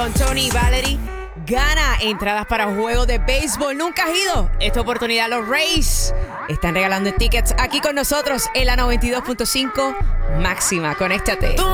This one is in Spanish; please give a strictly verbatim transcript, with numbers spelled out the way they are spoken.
Con Tony y Valerie. Gana entradas para un juego de béisbol. Nunca has ido. Esta oportunidad los Rays están regalando tickets aquí con nosotros en la noventa y dos punto cinco Máxima. Conéctate.